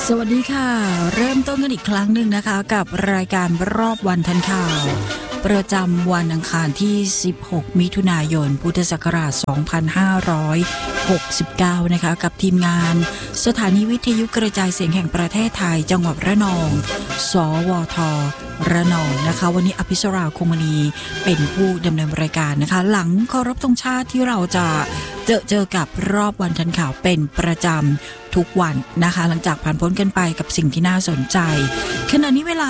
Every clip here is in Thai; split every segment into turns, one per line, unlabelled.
สวัสดีค่ะเริ่มต้นกันอีกครั้งหนึ่งนะคะกับรายการรอบวันทันข่าวประจำวันอังคารที่16มิถุนายนพุทธศักราช2569นะคะกับทีมงานสถานีวิทยุกระจายเสียงแห่งประเทศไทยจังหวัดระนองสวทระนองนะคะวันนี้อภิสราคงมณีเป็นผู้ดำเนินรายการนะคะหลังเคารพธงชาติที่เราจะเจอกับรอบวันทันข่าวเป็นประจำทุกวันนะคะหลังจากผ่านพ้นกันไปกับสิ่งที่น่าสนใจขณะนี้เวลา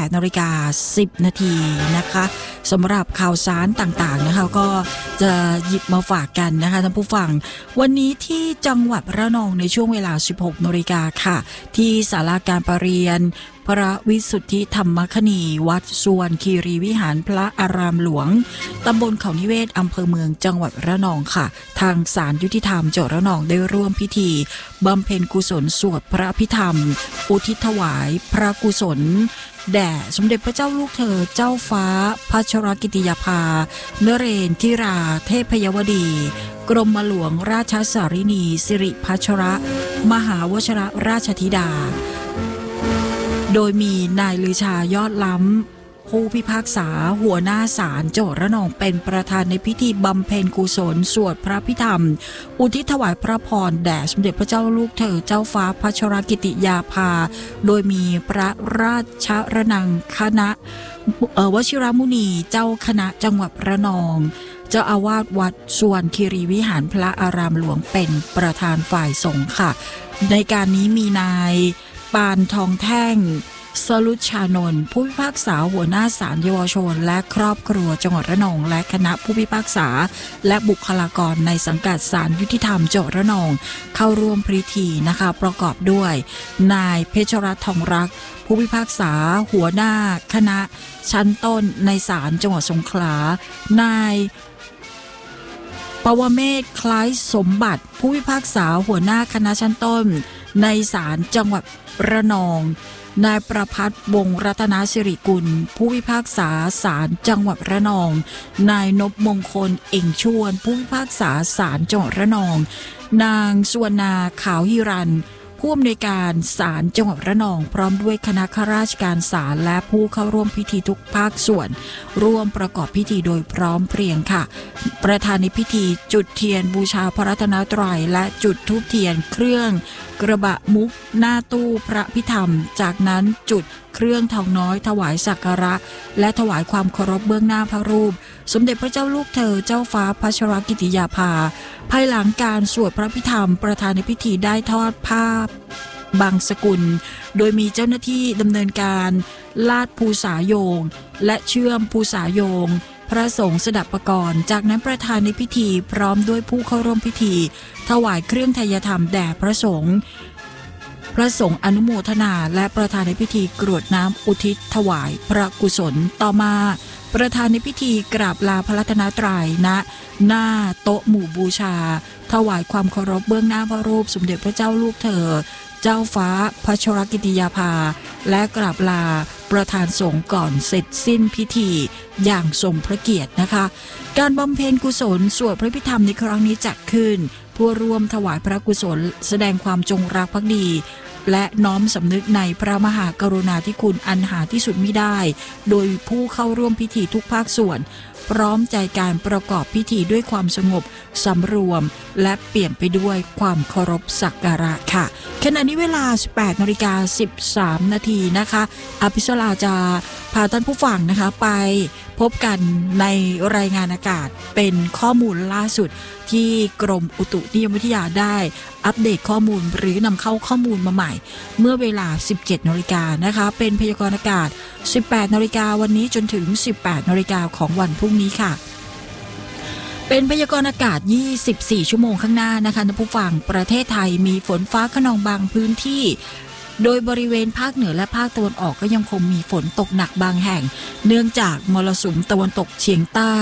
18:10 นาทีนะคะสำหรับข่าวสารต่างๆนะคะก็จะหยิบมาฝากกันนะคะท่านผู้ฟังวันนี้ที่จังหวัดระนองในช่วงเวลา 16 น.ค่ะที่ศาลาการประเรียนพระวิสุทธิธรรมคณีวัดสุวรรณคีรีวิหารพระอารามหลวงตำบลเขานิเวศอำเภอเมืองจังหวัดระนองค่ะทางศาลยุติธรรมจังหวัดระนองได้ร่วมพิธีบำเพ็ญกุศลสวดพระอภิธรรมอุทิศถวายพระกุศลแด่สมเด็จพระเจ้าลูกเธอเจ้าฟ้าพัชรกิติยาภานเรนทิราเทพยวดีกรมหลวงราชสารินีสิริพัชรมหาวชรราชธิดาโดยมีนายลือชายอดล้ำผู้พิพากษาหัวหน้าศาลจังหวัดระนองเป็นประธานในพิธีบำเพ็ญกุศลสวดพระพิธรรมอุทิศถวายพระพรแด่สมเด็จพระเจ้าลูกเธอเจ้าฟ้าพัชรกิติยาภาโดยมีพระราชระนังคณะวชิรมุนีเจ้าคณะจังหวัดระนองเจ้าอาวาสวัดสุวรรณคีรีวิหารพระอารามหลวงเป็นประธานฝ่ายสงฆ์ค่ะในการนี้มีนายปานทองแท่งสรุชานนท์ผู้พิพากษาหัวหน้าศาลเยาวชนและครอบครัวจังหวัดระนองและคณะผู้พิพากษาและบุคลากรในสังกัดศาลยุติธรรมจังหวัดระนองเข้าร่วมพิธีนะคะประกอบด้วยนายเพชรรัตน์ทองรักผู้พิพากษาหัวหน้าคณะชั้นต้นในศาลจังหวัดสงขลานายปวเมศคล้ายสมบัติผู้พิพากษาหัวหน้าคณะชั้นต้นในศาลจังหวัดระนองนายประภัสวงศ์รัตนสิริกุลผู้พิพากษาศาลจังหวัดระนองนายนพมงคลเอ่งชวนผู้พิพากษาศาลจังหวัดระนองนางสุวรรณาขาวหิรันผู้อำนวยการศาลจังหวัดระนองพร้อมด้วยคณะข้าราชการศาลและผู้เข้าร่วมพิธีทุกภาคส่วนร่วมประกอบพิธีโดยพร้อมเพรียงค่ะประธานในพิธีจุดเทียนบูชาพระรัตนตรัยและจุดธูปเทียนเครื่องกระบะมุกหน้าตู้พระพิธรรมจากนั้นจุดเครื่องทองน้อยถวายสักการะและถวายความเคารพเบื้องหน้าพระรูปสมเด็จพระเจ้าลูกเธอเจ้าฟ้าพัชรกิติยาภาภายหลังการสวดพระพิธรรมประธานในพิธีได้ทอดผ้าบางสกุลโดยมีเจ้าหน้าที่ดำเนินการลาดภูษาโยงและเชื่อมภูษาโยงพระสงฆ์สดับประกรณ์จากนั้นประธานในพิธีพร้อมด้วยผู้เข้าร่วมพิธีถวายเครื่องไทยธรรมแด่พระสงฆ์อนุโมทนาและประธานในพิธีกรวดน้ำอุทิศถวายพระกุศลต่อมาประธานในพิธีกราบลาพระรัตนตรัยณหน้าโต๊ะหมู่บูชาถวายความเคารพเบื้องหน้าพระรูปสมเด็จพระเจ้าลูกเธอเจ้าฟ้าพัชรกิติยาภาและกราบลาประธานสงฆ์ก่อนเสร็จสิ้นพิธีอย่างสมพระเกียรตินะคะการบำเพ็ญกุศลสวดพระพิธรรมในครั้งนี้จัดขึ้นเพื่อร่วมถวายพระกุศลแสดงความจงรักภักดีและน้อมสำนึกในพระมหากรุณาธิคุณอันหาที่สุดมิได้โดยผู้เข้าร่วมพิธีทุกภาคส่วนพร้อมใจการประกอบพิธีด้วยความสงบสำรวมและเปลี่ยนไปด้วยความเคารพสักการะค่ะขณะนี้เวลา 18:13 นาทีนะคะอภิสราจะพาท่านผู้ฟังนะคะไปพบกันในรายงานอากาศเป็นข้อมูลล่าสุดที่กรมอุตุนิยมวิทยาได้อัปเดตข้อมูลหรือนำเข้าข้อมูลมาใหม่เมื่อเวลา 17 น.นะคะเป็นพยากรณ์อากาศ 18 น.วันนี้จนถึง 18 น.ของวันพรุ่งนี้ค่ะเป็นพยากรณ์อากาศ 24 ชั่วโมงข้างหน้านะคะท่านผู้ฟังประเทศไทยมีฝนฟ้าคะนองบางพื้นที่โดยบริเวณภาคเหนือและภาคตะวันออกก็ยังคงมีฝนตกหนักบางแห่งเนื่องจากมรสุมตะวันตกเฉียงใต้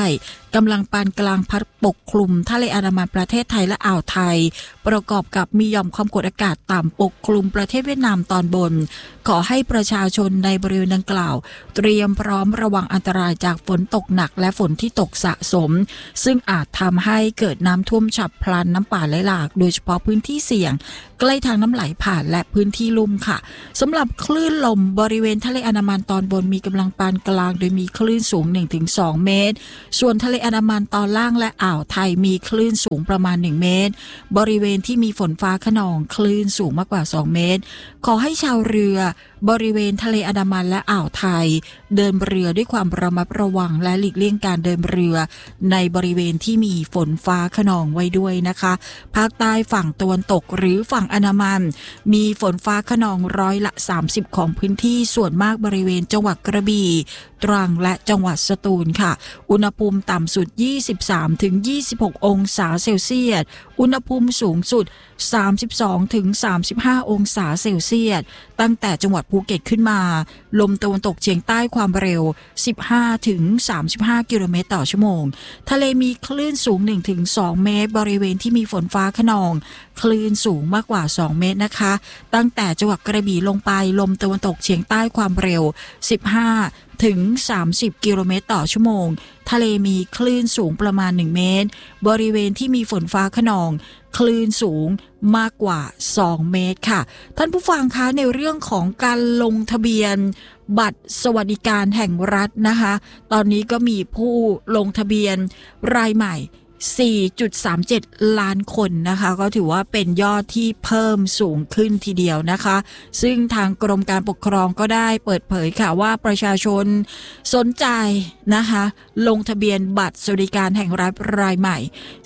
กำลังปานกลางพัดปกคลุมทะเลอันดามันประเทศไทยและอ่าวไทยประกอบกับมีหย่อมความกดอากาศต่ำปกคลุมประเทศเวียดนามตอนบนขอให้ประชาชนในบริเวณดังกล่าวเตรียมพร้อมระวังอันตรายจากฝนตกหนักและฝนที่ตกสะสมซึ่งอาจทำให้เกิดน้ำท่วมฉับพลันน้ำป่าไหลหลากโดยเฉพาะพื้นที่เสี่ยงใกล้ทางน้ำไหลผ่านและพื้นที่ลุ่มค่ะสำหรับคลื่นลมบริเวณทะเลอันดามันตอนบนมีกำลังปานกลางโดยมีคลื่นสูง 1-2 เมตรส่วนทะเลอันดามันตอนล่างและอ่าวไทยมีคลื่นสูงประมาณ1เมตรบริเวณที่มีฝนฟ้าคะนองคลื่นสูงมากกว่า2เมตรขอให้ชาวเรือบริเวณทะเลอันดามันและอ่าวไทยเดินเรือด้วยความระมัดระวังและหลีกเลี่ยงการเดินเรือในบริเวณที่มีฝนฟ้าคะนองไว้ด้วยนะคะภาคใต้ฝั่งตะวันตกหรือฝั่งอันดามันมีฝนฟ้าคะนอง30%ของพื้นที่ส่วนมากบริเวณจังหวัดกระบี่ตรังและจังหวัดสตูลค่ะอุณหภูมิต่ำสุด 23-26 องศาเซลเซียสอุณหภูมิสูงสุด 32-35 องศาเซลเซียสตั้งแต่จังหวัดภูเก็ตขึ้นมาลมตะวันตกเฉียงใต้ความเร็ว 15-35 กิโลเมตรต่อชั่วโมงทะเลมีคลื่นสูง 1-2 เมตรบริเวณที่มีฝนฟ้าคะนองคลื่นสูงมากกว่า2เมตรนะคะตั้งแต่จังหวัดกระบี่ลงไปลมตะวันตกเฉียงใต้ความเร็ว 15-30 กิโลเมตรต่อชั่วโมงทะเลมีคลื่นสูงประมาณ1เมตรบริเวณที่มีฝนฟ้าคะนองคลื่นสูงมากกว่า2เมตรค่ะท่านผู้ฟังคะในเรื่องของการลงทะเบียนบัตรสวัสดิการแห่งรัฐนะคะตอนนี้ก็มีผู้ลงทะเบียนรายใหม่ 4.37 ล้านคนนะคะก็ถือว่าเป็นยอดที่เพิ่มสูงขึ้นทีเดียวนะคะซึ่งทางกรมการปกครองก็ได้เปิดเผยค่ะว่าประชาชนสนใจนะคะลงทะเบียนบัตรสวัสดิการแห่งรัฐรายใหม่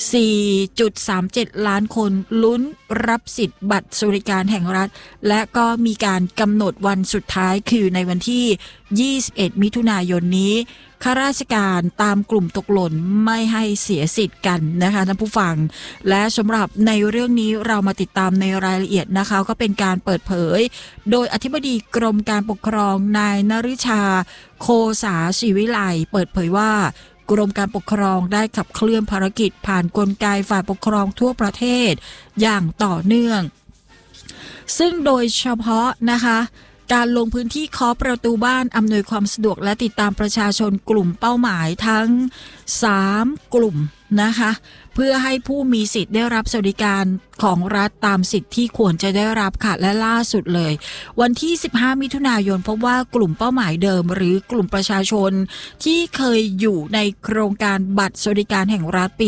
4.37 ล้านคนลุ้นรับสิทธิ์บัตรสวัสดิการแห่งรัฐและก็มีการกำหนดวันสุดท้ายคือในวันที่ 21 มิถุนายนนี้ข้าราชการตามกลุ่มตกหล่นไม่ให้เสียสิทธิ์กันนะคะท่านผู้ฟังและสำหรับในเรื่องนี้เรามาติดตามในรายละเอียดนะคะก็เป็นการเปิดเผยโดยอธิบดีกรมการปกครองนายนฤชาโคสาศิวิไลเปิดเผยว่ากรมการปกครองได้ขับเคลื่อนภารกิจผ่านกลไกฝ่ายปกครองทั่วประเทศอย่างต่อเนื่องซึ่งโดยเฉพาะนะคะการลงพื้นที่เคาะประตูบ้านอำนวยความสะดวกและติดตามประชาชนกลุ่มเป้าหมายทั้ง3กลุ่มนะคะเพื่อให้ผู้มีสิทธิ์ได้รับสวัสดิการของรัฐตามสิทธิ์ที่ควรจะได้รับค่ะและล่าสุดเลยวันที่15มิถุนายนพบว่ากลุ่มเป้าหมายเดิมหรือกลุ่มประชาชนที่เคยอยู่ในโครงการบัตรสวัสดิการแห่งรัฐปี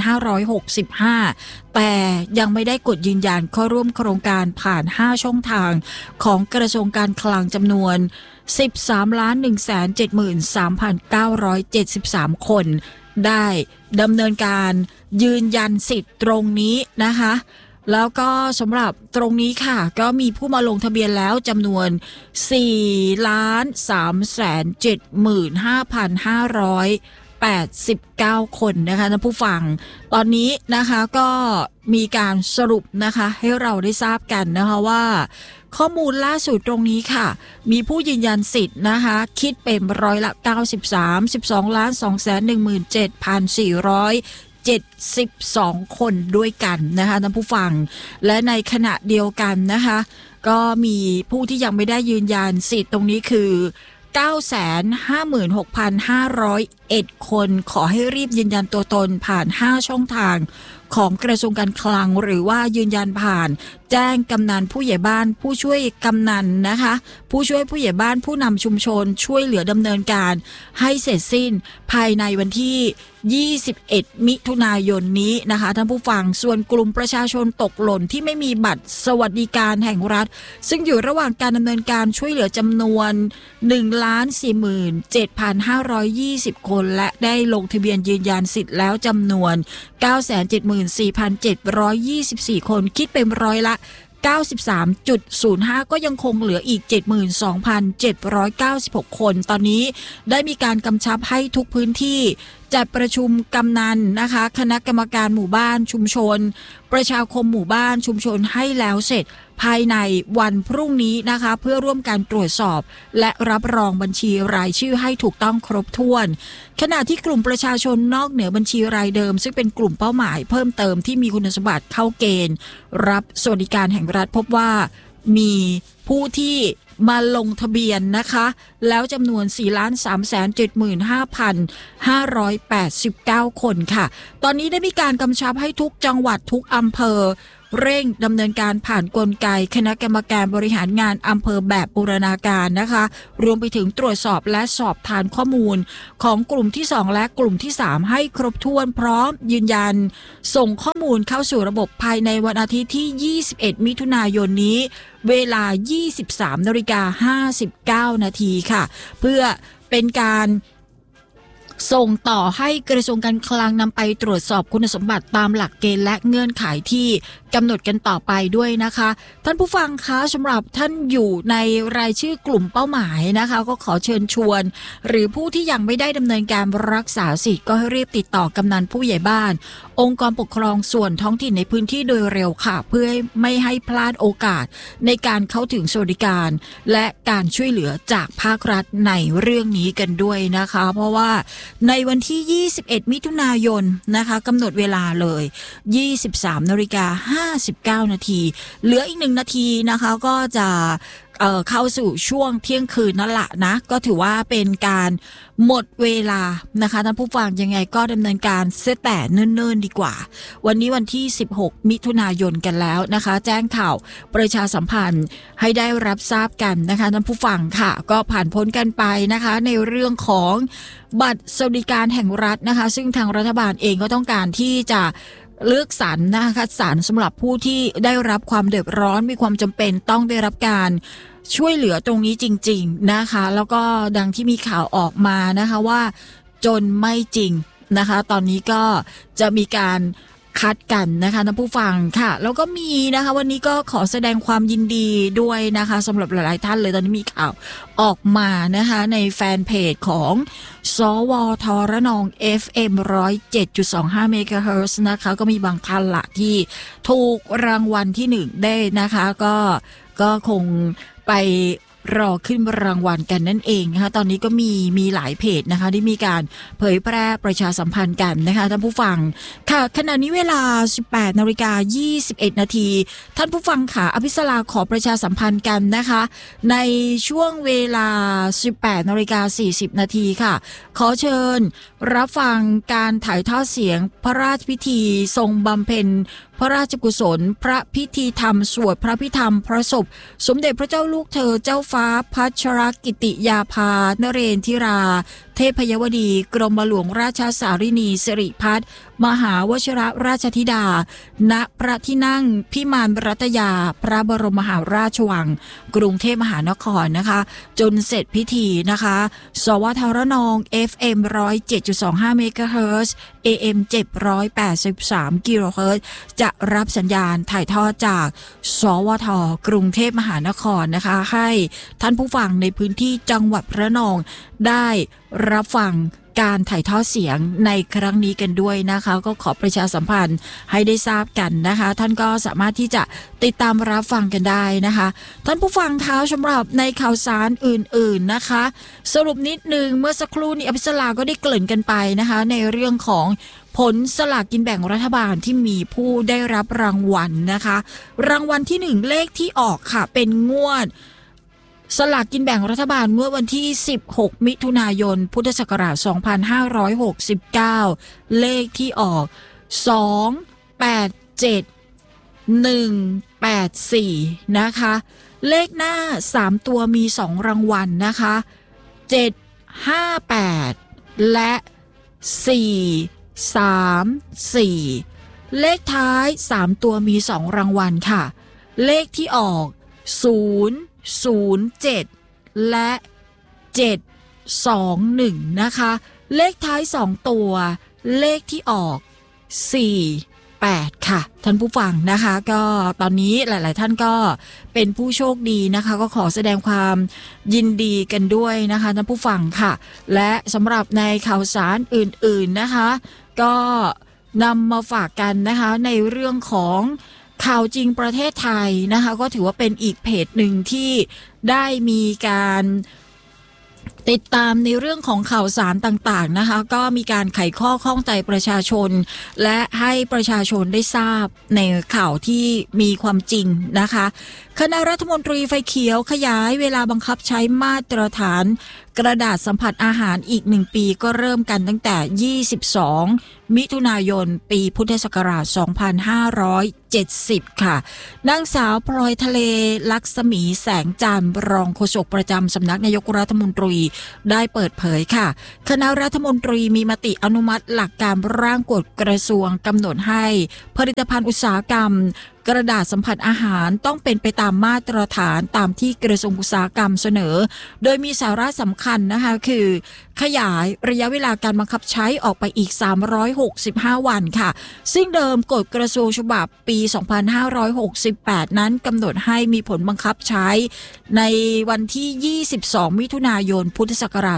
2565แต่ยังไม่ได้กดยืนยันเข้าร่วมโครงการผ่าน5ช่องทางของกระทรวงการคลังจำนวน 13,173,973 คนได้ดำเนินการยืนยันสิทธิ์ตรงนี้นะคะแล้วก็สำหรับตรงนี้ค่ะก็มีผู้มาลงทะเบียนแล้วจำนวน 4,375,589 คนนะคะท่านผู้ฟังตอนนี้นะคะก็มีการสรุปนะคะให้เราได้ทราบกันนะคะว่าข้อมูลล่าสุดตรงนี้ค่ะมีผู้ยืนยันสิทธิ์นะคะคิดเป็น93% 12,217,472 คนด้วยกันนะคะท่านผู้ฟังและในขณะเดียวกันนะคะก็มีผู้ที่ยังไม่ได้ยืนยันสิทธิ์ตรงนี้คือ 956,501 คนขอให้รีบยืนยันตัวตนผ่าน5ช่องทางของกระทรวงการคลังหรือว่ายืนยันผ่านแจ้งกำนันผู้ใหญ่บ้านผู้ช่วยกำนันนะคะผู้ช่วยผู้ใหญ่บ้านผู้นำชุมชนช่วยเหลือดำเนินการให้เสร็จสิ้นภายในวันที่21มิถุนายนนี้นะคะท่านผู้ฟังส่วนกลุ่มประชาชนตกหล่นที่ไม่มีบัตรสวัสดิการแห่งรัฐซึ่งอยู่ระหว่างการดำเนินการช่วยเหลือจำนวน 147,520 คนและได้ลงทะเบียนยืนยันสิทธิ์แล้วจำนวน 974,724 คนคิดเป็นร้อยละ 93.05 ก็ยังคงเหลืออีก 72,796 คนตอนนี้ได้มีการกำชับให้ทุกพื้นที่จัดประชุมกำนันนะคะคณะกรรมการหมู่บ้านชุมชนประชาคมหมู่บ้านชุมชนให้แล้วเสร็จภายในวันพรุ่งนี้นะคะเพื่อร่วมการตรวจสอบและรับรองบัญชีรายชื่อให้ถูกต้องครบถ้วนขณะที่กลุ่มประชาชนนอกเหนือบัญชีรายเดิมซึ่งเป็นกลุ่มเป้าหมายเพิ่มเติมที่มีคุณสมบัติเข้าเกณฑ์รับสวัสดิการแห่งรัฐพบว่ามีผู้ที่มาลงทะเบียนนะคะแล้วจำนวน 4,375,589 คนค่ะตอนนี้ได้มีการกำชับให้ทุกจังหวัดทุกอำเภอเร่งดำเนินการผ่านกลไกคณะกรรมการบริหารงานอำเภอแบบบูรณาการนะคะรวมไปถึงตรวจสอบและสอบทานข้อมูลของกลุ่มที่2และกลุ่มที่3ให้ครบถ้วนพร้อมยืนยันส่งข้อมูลเข้าสู่ระบบภายในวันอาทิตย์ที่21มิถุนายนนี้เวลา 23:59 นาทีค่ะเพื่อเป็นการส่งต่อให้กระทรวงการคลังนำไปตรวจสอบคุณสมบัติตามหลักเกณฑ์และเงื่อนไขที่กำหนดกันต่อไปด้วยนะคะท่านผู้ฟังคะสำหรับท่านอยู่ในรายชื่อกลุ่มเป้าหมายนะคะก็ขอเชิญชวนหรือผู้ที่ยังไม่ได้ดำเนินการรักษาสิทธิ์ก็ให้รีบติดต่อกำนันผู้ใหญ่บ้านองค์กรปกครองส่วนท้องถิ่นในพื้นที่โดยเร็วค่ะเพื่อไม่ให้พลาดโอกาสในการเข้าถึงสวัสดิการและการช่วยเหลือจากภาครัฐในเรื่องนี้กันด้วยนะคะเพราะว่าในวันที่21มิถุนายนนะคะกำหนดเวลาเลย 23:59 นาทีเหลืออีก1นาทีนะคะก็จะเข้าสู่ช่วงเที่ยงคืนนั่นแหละนะก็ถือว่าเป็นการหมดเวลานะคะท่านผู้ฟังยังไงก็ดำเนินการเสียแต่เนิ่นๆดีกว่าวันนี้วันที่16มิถุนายนกันแล้วนะคะแจ้งข่าวประชาสัมพันธ์ให้ได้รับทราบกันนะคะท่านผู้ฟังค่ะก็ผ่านพ้นกันไปนะคะในเรื่องของบัตรสวัสดิการแห่งรัฐนะคะซึ่งทางรัฐบาลเองก็ต้องการที่จะเลือกสรรนะคะสรรสำหรับผู้ที่ได้รับความเดือดร้อนมีความจำเป็นต้องได้รับการช่วยเหลือตรงนี้จริงๆนะคะแล้วก็ดังที่มีข่าวออกมานะคะว่าจนไม่จริงนะคะตอนนี้ก็จะมีการคัดกันนะคะท่านผู้ฟังค่ะแล้วก็มีนะคะวันนี้ก็ขอแสดงความยินดีด้วยนะคะสำหรับหลายๆท่านเลยตอนนี้มีข่าวออกมานะคะในแฟนเพจของสวทระนอง FM 107.25 เมกะเฮิรตซ์นะคะก็มีบางท่านละที่ถูกรางวัลที่1ได้นะคะก็คงไปรอขึ้นรางวัลกันนั่นเองนะคะตอนนี้ก็มีหลายเพจนะคะที่มีการเผยแพร่ประชาสัมพันธ์กันนะคะท่านผู้ฟังค่ะขณะนี้เวลา 18:21 นาทีท่านผู้ฟังค่ะอภิสราขอประชาสัมพันธ์กันนะคะในช่วงเวลา 18:40 นาทีค่ะขอเชิญรับฟังการถ่ายทอดเสียงพระราชพิธีทรงบำเพ็ญพระราชกุศลพระพิธีธรรมสวดพระพิธรรมพระศพสมเด็จพระเจ้าลูกเธอเจ้าฟ้าพัชรกิติยาภานเรนทิราเทพยวดีกรมหลวงราชสารินีสิริพัฒน์มหาวชิรราชธิดาณพระที่นั่งพิมานรัตยาพระบรมมหาราชวังกรุงเทพมหานครนะคะจนเสร็จพิธีนะคะสวทระนอง FM 107.25 เมกะเฮิรตซ์ AM 783 กิโลเฮิรตซ์จะรับสัญญาณถ่ายทอดจากสวทกรุงเทพมหานครนะคะให้ท่านผู้ฟังในพื้นที่จังหวัดระนองได้รับฟังการถ่ายทอดเสียงในครั้งนี้กันด้วยนะคะก็ขอประชาสัมพันธ์ให้ได้ทราบกันนะคะท่านก็สามารถที่จะติดตามรับฟังกันได้นะคะท่านผู้ฟังคะสำหรับในข่าวสารอื่นๆนะคะสรุปนิดนึงเมื่อสักครู่นี้อภิสราก็ได้เกริ่นกันไปนะคะในเรื่องของผลสลากกินแบ่งรัฐบาลที่มีผู้ได้รับรางวัลนะคะรางวัลที่1เลขที่ออกค่ะเป็นงวดสลากกินแบ่งรัฐบาลงวดวันที่16มิถุนายนพุทธศักราช2569เลขที่ออก287184นะคะเลขหน้า3ตัวมี2รางวัลนะคะ758และ434เลขท้าย3ตัวมี2รางวัลค่ะเลขที่ออก007และ721นะคะเลขท้าย2ตัวเลขที่ออก48ค่ะท่านผู้ฟังนะคะก็ตอนนี้หลายๆท่านก็เป็นผู้โชคดีนะคะก็ขอแสดงความยินดีกันด้วยนะคะท่านผู้ฟังค่ะและสำหรับในข่าวสารอื่นๆนะคะก็นำมาฝากกันนะคะในเรื่องของข่าวจริงประเทศไทยนะคะก็ถือว่าเป็นอีกเพจหนึ่งที่ได้มีการติดตามในเรื่องของข่าวสารต่างๆนะคะก็มีการไขข้อข้องใจประชาชนและให้ประชาชนได้ทราบในข่าวที่มีความจริงนะคะคณะรัฐมนตรีไฟเขียวขยายเวลาบังคับใช้มาตรฐานกระดาษสัมผัสอาหารอีก1 ปีก็เริ่มกันตั้งแต่22มิถุนายนปีพุทธศักราช2570ค่ะนางสาวพลอยทะเลลักษมีแสงจันทร์รองโฆษกประจำสำนักนายกรัฐมนตรีได้เปิดเผยค่ะคณะรัฐมนตรีมีมติอนุมัติหลักการร่างกฎกระทรวงกำหนดให้ผลิตภัณฑ์อุตสาหกรรมกระดาษสัมผัสอาหารต้องเป็นไปตามมาตรฐานตามที่กระทรวงอุตสาหกรรมเสนอโดยมีสาระสำคัญนะคะคือขยายระยะเวลาการบังคับใช้ออกไปอีก365วันค่ะซึ่งเดิมกฎกระทรวงฉบับปี2568นั้นกำหนดให้มีผลบังคับใช้ในวันที่22มิถุนายนพุทธศักราช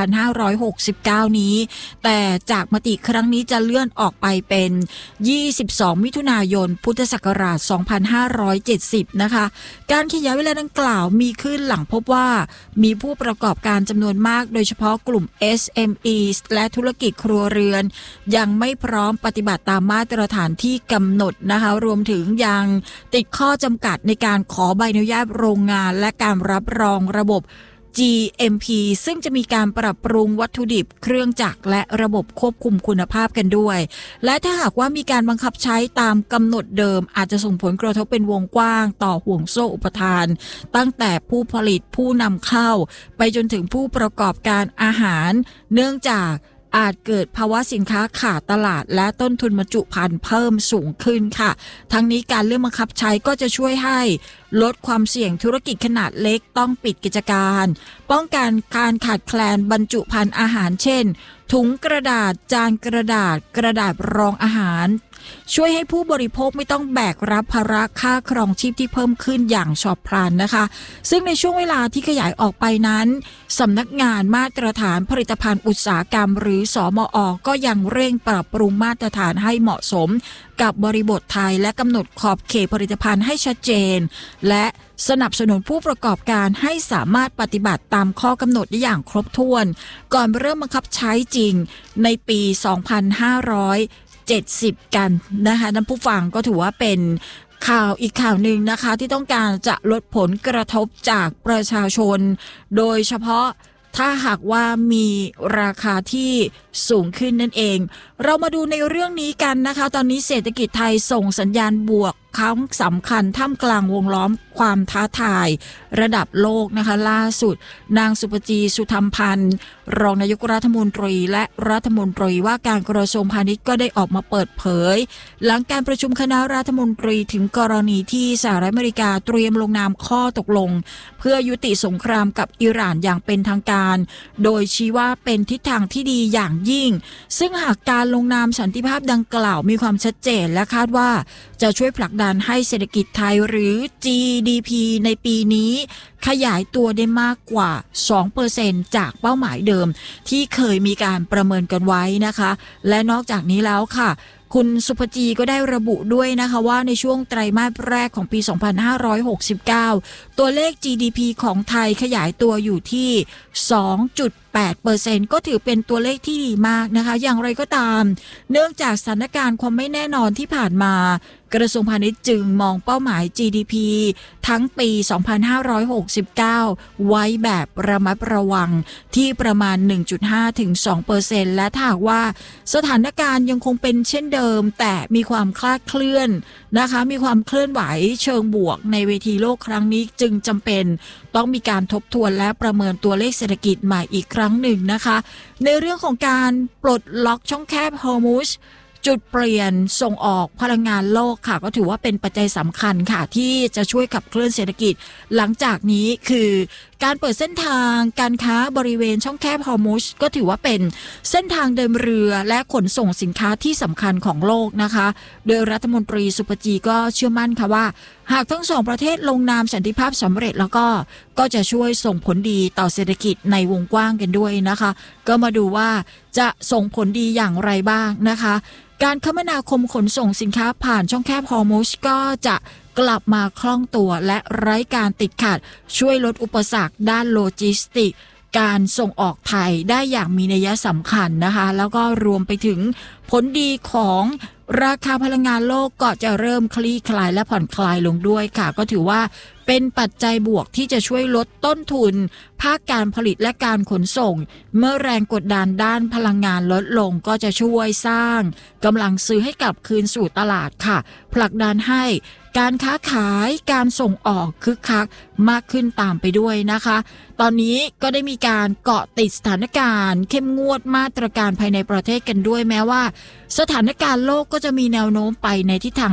2569นี้แต่จากมติครั้งนี้จะเลื่อนออกไปเป็น22มิถุนายนพุทธศักราช2570นะคะการขยายเวลาดังกล่าวมีขึ้นหลังพบว่ามีผู้ประกอบการจำนวนมากโดยเฉพาะกลุ่ม SME และธุรกิจครัวเรือนยังไม่พร้อมปฏิบัติตามมาตรฐานที่กำหนดนะคะรวมถึงยังติดข้อจำกัดในการขอใบอนุญาตโรงงานและการรับรองระบบ GMP ซึ่งจะมีการปรับปรุงวัตถุดิบเครื่องจักรและระบบควบคุมคุณภาพกันด้วยและถ้าหากว่ามีการบังคับใช้ตามกำหนดเดิมอาจจะส่งผลกระทบเป็นวงกว้างต่อห่วงโซ่อุปทานตั้งแต่ผู้ผลิตผู้นำเข้าไปจนถึงผู้ประกอบการอาหารเนื่องจากอาจเกิดภาวะสินค้าขาดตลาดและต้นทุนบรรจุภัณฑ์เพิ่มสูงขึ้นค่ะทั้งนี้การเลื่อนบังคับใช้ก็จะช่วยให้ลดความเสี่ยงธุรกิจขนาดเล็กต้องปิดกิจการป้องกันการขาดแคลนบรรจุภัณฑ์อาหารเช่นถุงกระดาษจานกระดาษกระดาษรองอาหารช่วยให้ผู้บริโภคไม่ต้องแบกรับภาระค่าครองชีพที่เพิ่มขึ้นอย่างฉับพลันนะคะซึ่งในช่วงเวลาที่ขยายออกไปนั้นสำนักงานมาตรฐานผลิตภัณฑ์อุตสาหกรรมหรือสมอ.ก็ยังเร่งปรับปรุงมาตรฐานให้เหมาะสมกับบริบทไทยและกำหนดขอบเขตผลิตภัณฑ์ให้ชัดเจนและสนับสนุนผู้ประกอบการให้สามารถปฏิบัติตามข้อกำหนดได้อย่างครบถ้วนก่อนเริ่มบังคับใช้จริงในปี2570กันนะคะท่านผู้ฟังก็ถือว่าเป็นข่าวอีกข่าวหนึ่งนะคะที่ต้องการจะลดผลกระทบจากประชาชนโดยเฉพาะถ้าหากว่ามีราคาที่สูงขึ้นนั่นเองเรามาดูในเรื่องนี้กันนะคะตอนนี้เศรษฐกิจไทยส่งสัญญาณบวกครั้งสำคัญท่ามกลางวงล้อมความท้าทายระดับโลกนะคะล่าสุดนางสุปจีสุธรรมพันธ์รองนายกรัฐมนตรีและรัฐมนตรีว่าการกระทรวงพาณิชย์ก็ได้ออกมาเปิดเผยหลังการประชุมคณะรัฐมนตรีถึงกรณีที่สหรัฐอเมริกาเตรียมลงนามข้อตกลงเพื่อยุติสงครามกับอิหร่านอย่างเป็นทางการโดยชี้ว่าเป็นทิศทางที่ดีอย่างยิ่งซึ่งหากการลงนามสันติภาพดังกล่าวมีความชัดเจนและคาดว่าจะช่วยผลักดันให้เศรษฐกิจไทยหรือ GDP ในปีนี้ขยายตัวได้มากกว่า 2% จากเป้าหมายเดิมที่เคยมีการประเมินกันไว้นะคะและนอกจากนี้แล้วค่ะคุณสุภจีก็ได้ระบุด้วยนะคะว่าในช่วงไตรมาสแรกของปี 2569 ตัวเลข GDP ของไทยขยายตัวอยู่ที่ 2.8% ก็ถือเป็นตัวเลขที่ดีมากนะคะอย่างไรก็ตามเนื่องจากสถานการณ์ความไม่แน่นอนที่ผ่านมากระทรวงพาณิชย์จึงมองเป้าหมาย GDP ทั้งปี 2569 ไว้แบบระมัดระวังที่ประมาณ 1.5 ถึง 2% และถ้าหากว่าสถานการณ์ยังคงเป็นเช่นเดิมแต่มีความคลาดเคลื่อนนะคะมีความเคลื่อนไหวเชิงบวกในเวทีโลกครั้งนี้จึงจำเป็นต้องมีการทบทวนและประเมินตัวเลขเศรษฐกิจใหม่อีกครั้งหนึ่งนะคะในเรื่องของการปลดล็อกช่องแคบฮอร์มุซจุดเปลี่ยนส่งออกพลังงานโลกค่ะก็ถือว่าเป็นปัจจัยสำคัญค่ะที่จะช่วยขับเคลื่อนเศรษฐกิจหลังจากนี้คือการเปิดเส้นทางการค้าบริเวณช่องแคบฮอร์มุซก็ถือว่าเป็นเส้นทางเดินเรือและขนส่งสินค้าที่สำคัญของโลกนะคะโดยรัฐมนตรีสุปจีก็เชื่อมั่นค่ะว่าหากทั้งสองประเทศลงนามสันติภาพสำเร็จแล้วก็จะช่วยส่งผลดีต่อเศรษฐกิจในวงกว้างกันด้วยนะคะก็มาดูว่าจะส่งผลดีอย่างไรบ้างนะคะการคมนาคมขนส่งสินค้าผ่านช่องแคบฮอร์มุซก็จะกลับมาคล่องตัวและไร้การติดขัดช่วยลดอุปสรรคด้านโลจิสติกการส่งออกไทยได้อย่างมีนัยสำคัญนะคะแล้วก็รวมไปถึงผลดีของราคาพลังงานโลกก็จะเริ่มคลี่คลายและผ่อนคลายลงด้วยค่ะก็ถือว่าเป็นปัจจัยบวกที่จะช่วยลดต้นทุนภาคการผลิตและการขนส่งเมื่อแรงกดดันด้านพลังงานลดลงก็จะช่วยสร้างกำลังซื้อให้กลับคืนสู่ตลาดค่ะผลักดันให้การค้าขายการส่งออกคึกคักมากขึ้นตามไปด้วยนะคะตอนนี้ก็ได้มีการเกาะติดสถานการณ์เข้มงวดมาตรการภายในประเทศกันด้วยแม้ว่าสถานการณ์โลกก็จะมีแนวโน้มไปในทิศทาง